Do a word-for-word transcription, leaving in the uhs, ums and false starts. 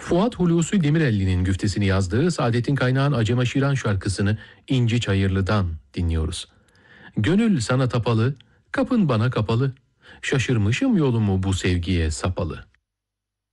Fuat Hulusi Demirelli'nin güftesini yazdığı Saadettin Kaynağ'ın Acema Şiran şarkısını İnci Çayırlı'dan dinliyoruz. Gönül sana tapalı, kapın bana kapalı, şaşırmışım yolumu bu sevgiye sapalı.